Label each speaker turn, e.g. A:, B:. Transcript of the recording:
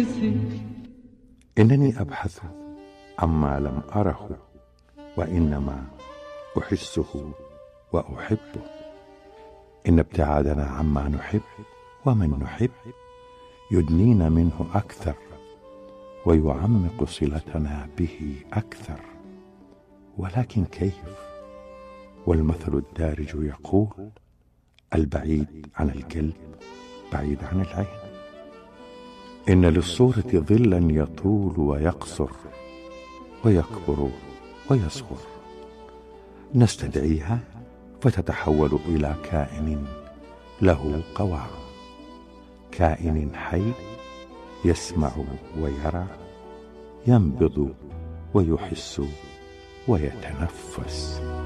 A: إنني أبحث عما لم أره، وإنما أحسه وأحبه. إن ابتعادنا عما نحب ومن نحب يدنينا منه أكثر، ويعمق صلتنا به أكثر. ولكن كيف؟ والمثل الدارج يقول: البعيد عن القلب بعيد عن العين. إن للصورة ظلا يطول ويقصر، ويكبر ويصغر. نستدعيها فتتحول إلى كائن له قوام، كائن حي يسمع ويرى، ينبض ويحس ويتنفس.